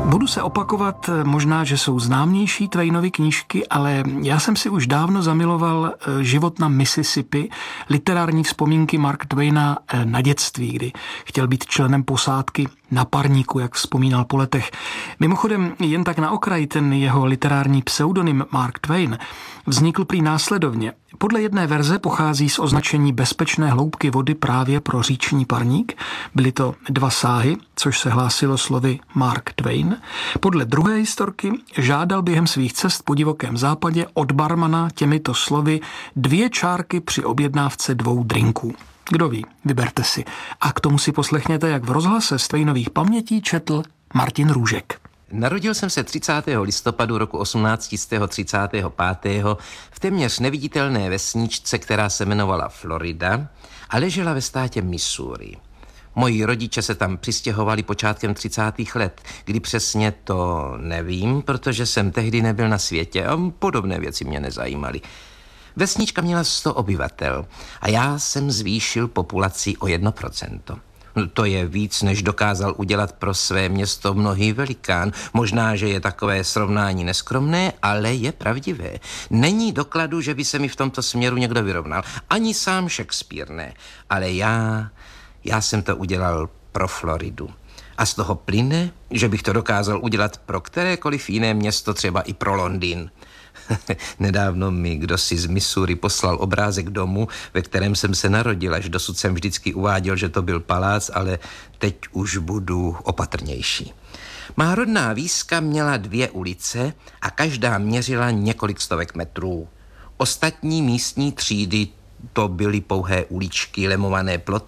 Budu se opakovat, možná, že jsou známější Twainovy knížky, ale já jsem si už dávno zamiloval Život na Mississippi, literární vzpomínky Marka Twaina na dětství, kdy chtěl být členem posádky na parníku, jak vzpomínal po letech. Mimochodem, jen tak na okraj, ten jeho literární pseudonym Mark Twain vznikl prý následovně. Podle jedné verze pochází z označení bezpečné hloubky vody právě pro říční parník. Byly to 2 sáhy, což se hlásilo slovy Mark Twain. Podle druhé historky žádal během svých cest po divokém západě od barmana těmito slovy 2 čárky při objednávce 2 drinků. Kdo ví, vyberte si. A k tomu si poslechněte, jak v rozhlase z Twainových pamětí četl Martin Růžek. Narodil jsem se 30. listopadu roku 1835. v téměř neviditelné vesničce, která se jmenovala Florida a ležela ve státě Missouri. Moji rodiče se tam přistěhovali počátkem 30. let, kdy přesně to nevím, protože jsem tehdy nebyl na světě a podobné věci mě nezajímaly. Vesnička měla 100 obyvatel a já jsem zvýšil populaci o 1%. To je víc, než dokázal udělat pro své město mnohý velikán. Možná, že je takové srovnání neskromné, ale je pravdivé. Není dokladu, že by se mi v tomto směru někdo vyrovnal. Ani sám Shakespeare ne. Ale já jsem to udělal pro Floridu. A z toho plyne, že bych to dokázal udělat pro kterékoliv jiné město, třeba i pro Londýn. Nedávno mi kdosi z Missouri poslal obrázek domu, ve kterém jsem se narodil. Až dosud jsem vždycky uváděl, že to byl palác, ale teď už budu opatrnější. Má rodná výska měla 2 ulice a každá měřila několik stovek metrů. Ostatní místní třídy to byly pouhé uličky, lemované ploty